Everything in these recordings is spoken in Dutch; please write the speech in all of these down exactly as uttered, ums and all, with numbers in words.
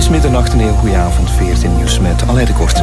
is middernacht, een heel goede avond. veertien nieuws met Aleid de Korte.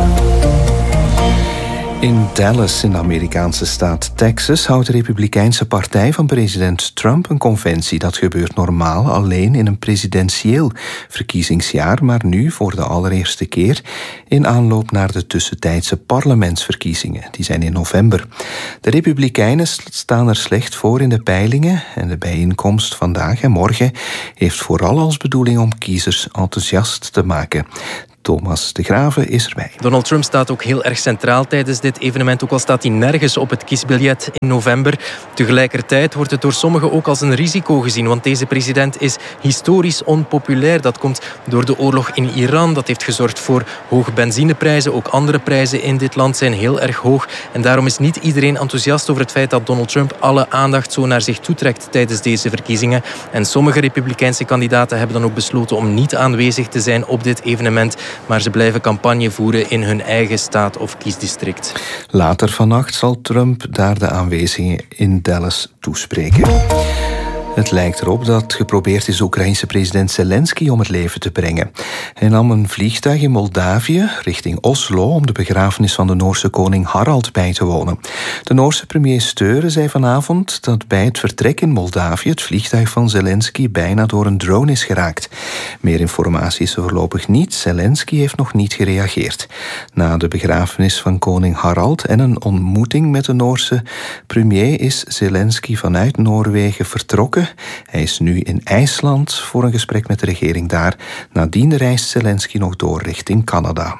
In Dallas, in de Amerikaanse staat Texas, houdt de Republikeinse partij van president Trump een conventie. Dat gebeurt normaal alleen in een presidentieel verkiezingsjaar, maar nu voor de allereerste keer in aanloop naar de tussentijdse parlementsverkiezingen. Die zijn in november. De Republikeinen staan er slecht voor in de peilingen en de bijeenkomst vandaag en morgen heeft vooral als bedoeling om kiezers enthousiast te maken. Thomas de Graven is erbij. Donald Trump staat ook heel erg centraal tijdens dit evenement, ook al staat hij nergens op het kiesbiljet in november. Tegelijkertijd wordt het door sommigen ook als een risico gezien, want deze president is historisch onpopulair. Dat komt door de oorlog in Iran. Dat heeft gezorgd voor hoge benzineprijzen. Ook andere prijzen in dit land zijn heel erg hoog. En daarom is niet iedereen enthousiast over het feit dat Donald Trump alle aandacht zo naar zich toetrekt tijdens deze verkiezingen. En sommige Republikeinse kandidaten hebben dan ook besloten om niet aanwezig te zijn op dit evenement, maar ze blijven campagne voeren in hun eigen staat of kiesdistrict. Later vannacht zal Trump daar de aanwezigen in Dallas toespreken. Het lijkt erop dat geprobeerd is Oekraïense president Zelensky om het leven te brengen. Hij nam een vliegtuig in Moldavië richting Oslo om de begrafenis van de Noorse koning Harald bij te wonen. De Noorse premier Støre zei vanavond dat bij het vertrek in Moldavië het vliegtuig van Zelensky bijna door een drone is geraakt. Meer informatie is er voorlopig niet. Zelensky heeft nog niet gereageerd. Na de begrafenis van koning Harald en een ontmoeting met de Noorse premier is Zelensky vanuit Noorwegen vertrokken. Hij is nu in IJsland voor een gesprek met de regering daar. Nadien reist Zelensky nog door richting Canada.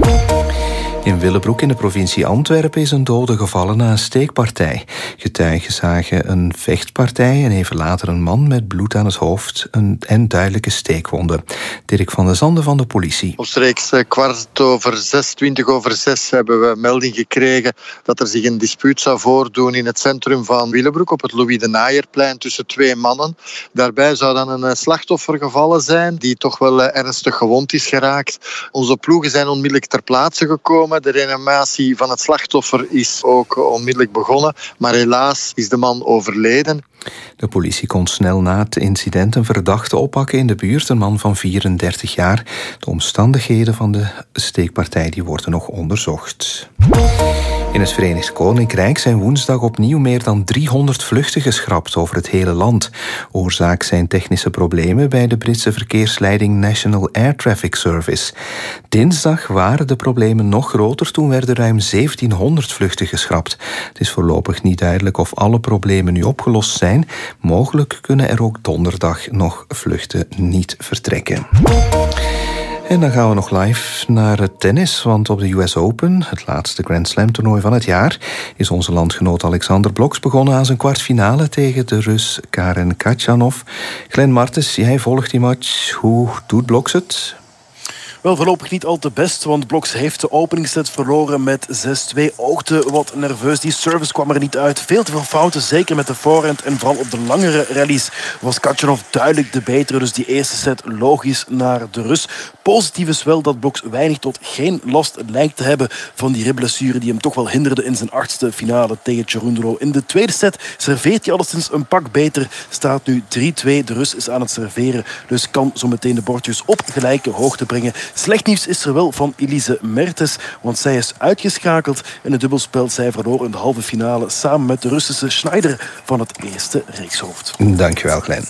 In Willebroek in de provincie Antwerpen is een dode gevallen na een steekpartij. Getuigen zagen een vechtpartij en even later een man met bloed aan het hoofd en duidelijke steekwonden. Dirk van der Zanden van de politie. Omstreeks kwart over zes, twintig over zes hebben we melding gekregen dat er zich een dispuut zou voordoen in het centrum van Willebroek op het Louis de Naaierplein tussen twee mannen. Daarbij zou dan een slachtoffer gevallen zijn die toch wel ernstig gewond is geraakt. Onze ploegen zijn onmiddellijk ter plaatse gekomen. De reanimatie van het slachtoffer is ook onmiddellijk begonnen, maar helaas is de man overleden. De politie kon snel na het incident een verdachte oppakken in de buurt, een man van vierendertig jaar. De omstandigheden van de steekpartij die worden nog onderzocht. In het Verenigd Koninkrijk zijn woensdag opnieuw meer dan driehonderd vluchten geschrapt over het hele land. Oorzaak zijn technische problemen bij de Britse verkeersleiding National Air Traffic Service. Dinsdag waren de problemen nog groter, toen werden ruim zeventienhonderd vluchten geschrapt. Het is voorlopig niet duidelijk of alle problemen nu opgelost zijn. Mogelijk kunnen er ook donderdag nog vluchten niet vertrekken. En dan gaan we nog live naar het tennis, want op de U S Open, het laatste Grand Slam toernooi van het jaar, is onze landgenoot Alexander Bloksch begonnen aan zijn kwartfinale tegen de Rus Karen Khachanov. Glenn Martens, jij volgt die match. Hoe doet Bloksch het? Wel, voorlopig niet al te best, want Bloksch heeft de openingsset verloren met zes twee. Oogde wat nerveus, die service kwam er niet uit. Veel te veel fouten, zeker met de voorhand en vooral op de langere rallies was Khachanov duidelijk de betere. Dus die eerste set logisch naar de Rus. Positief is wel dat Bloksch weinig tot geen last lijkt te hebben van die ribblessure die hem toch wel hinderde in zijn achtste finale tegen Cerundolo. In de tweede set serveert hij alleszins een pak beter. Staat nu drie twee, de Rus is aan het serveren, dus kan zo meteen de bordjes op gelijke hoogte brengen. Slecht nieuws is er wel van Elise Mertens, want zij is uitgeschakeld in het dubbelspel. Zij verloor in de halve finale samen met de Russische Schneider van het eerste reekshoofd. Dankjewel, Glenn.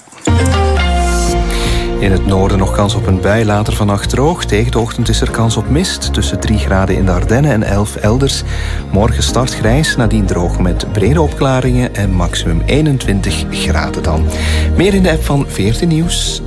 In het noorden nog kans op een bui, later vannacht droog. Tegen de ochtend is er kans op mist, tussen drie graden in de Ardennen en elf elders. Morgen start grijs, nadien droog met brede opklaringen en maximum eenentwintig graden dan. Meer in de app van veertien Nieuws.